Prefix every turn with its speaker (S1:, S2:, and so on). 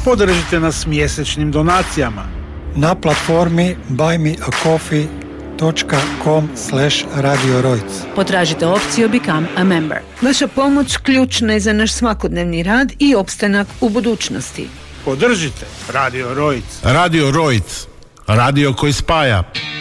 S1: Podržite nas mjesečnim donacijama
S2: na platformi buymeacoffee.com/Radio Rojc.
S3: Potražite opciju Become a Member. Vaša pomoć ključna je za naš svakodnevni rad i opstanak u budućnosti.
S1: Podržite Radio Rojc.
S4: Radio Rojc. Radio koji spaja.